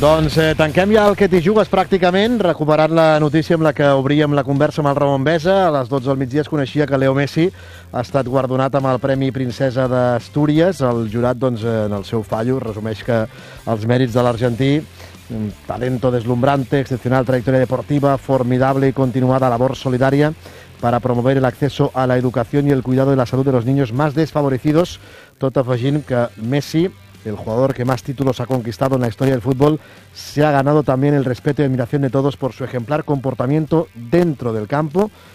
Doncs tanquem ja el Que t'hi jugues pràcticament, recuperant la notícia amb la que obríem la conversa amb el Ramon Besa. A les 12 del migdia es coneixia que Leo Messi ha estat guardonat amb el Premi Princesa d'Astúries. El jurat, doncs, en el seu fallo, resumeix que els mèrits de l'argentí, un talento deslumbrante, excepcional trayectoria deportiva, formidable y continuada labor solidaria para promover el acceso a la educación y el cuidado de la salud de los niños más desfavorecidos, tot afegint que Messi, el jugador que más títulos ha conquistado en la historia del fútbol, se ha ganado también el respeto y admiración de todos por su ejemplar comportamiento dentro del campo